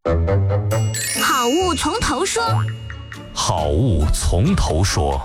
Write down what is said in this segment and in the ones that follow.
好物从头说。 好物从头说。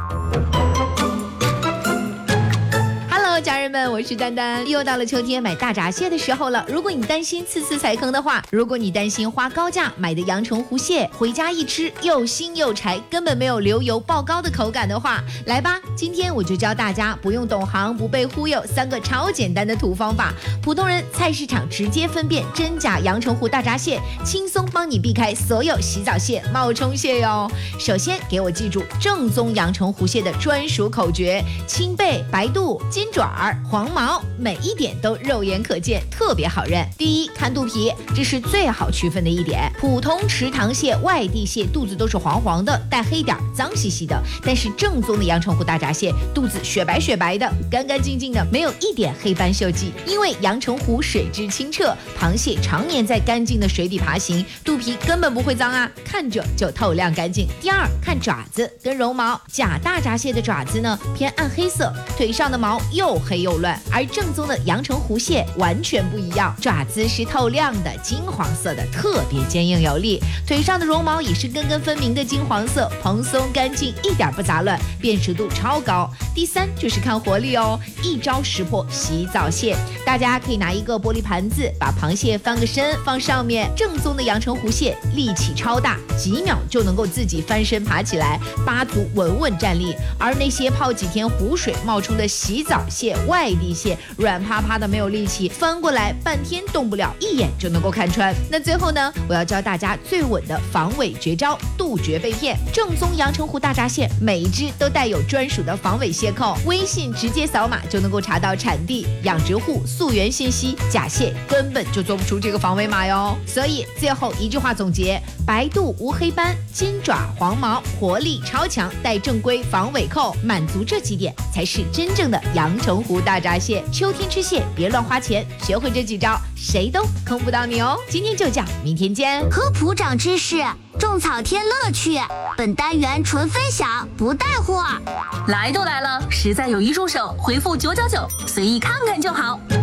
家人们，我是丹丹，又到了秋天买大闸蟹的时候了。如果你担心次次踩坑的话，如果你担心花高价买的阳澄湖蟹回家一吃又腥又柴，根本没有流油爆膏的口感的话，来吧，今天我就教大家不用懂行不被忽悠3个超简单的土方法，普通人菜市场直接分辨真假阳澄湖大闸蟹，轻松帮你避开所有洗澡蟹、冒充蟹哟。首先给我记住正宗阳澄湖蟹的专属口诀：青背、白肚、金爪、黄毛，每一点都肉眼可见，特别好认。第一，看肚皮，这是最好区分的一点。普通池塘蟹、外地蟹肚子都是黄黄的，带黑点，脏兮兮的，但是正宗的阳澄湖大闸蟹肚子雪白雪白的，干干净净的，没有一点黑斑锈迹。因为阳澄湖水质清澈，螃蟹常年在干净的水底爬行，肚皮根本不会脏啊，看着就透亮干净。第二，看爪子跟绒毛，假大闸蟹的爪子呢偏暗黑色，腿上的毛又黑又乱，而正宗的阳澄湖蟹完全不一样，爪子是透亮的金黄色的，特别坚硬有力，腿上的绒毛也是根根分明的金黄色，蓬松干净，一点不杂乱，辨识度超高。第三就是看活力哦，一招识破洗澡蟹。大家可以拿一个玻璃盘子，把螃蟹翻个身放上面，正宗的阳澄湖蟹力气超大，几秒就能够自己翻身爬起来，八足稳稳站立。而那些泡几天湖水冒出的洗澡蟹、外地蟹，软趴趴的没有力气，翻过来半天动不了，一眼就能够看穿。那最后呢，我要教大家最稳的防伪绝招，杜绝被骗。正宗阳澄湖大闸蟹每一只都带有专属的防伪蟹扣，微信直接扫码就能够查到产地、养殖户、溯源信息，假蟹根本就做不出这个防伪码哟。所以最后一句话总结：白肚无黑斑，金爪黄毛，活力超强，带正规防伪扣，满足这几点才是真正的阳澄湖大闸蟹。秋天吃蟹别乱花钱，学会这几招，谁都坑不到你哦。今天就讲，明天见。 科普长知识，种草添乐趣。本单元纯分享，不带货。 来都来了，实在有一入手，回复999，随意看看就好。